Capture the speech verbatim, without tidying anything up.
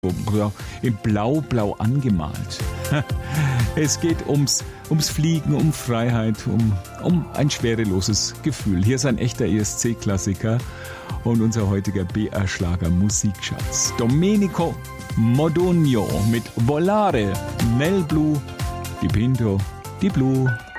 ja, in blau-blau angemalt. Es geht ums, ums Fliegen, um Freiheit, um, um ein schwereloses Gefühl. Hier ist ein echter E S C-Klassiker und unser heutiger B R-Schlager Musikschatz. Domenico Modugno mit Volare, Nel Blu, Dipinto di Blu.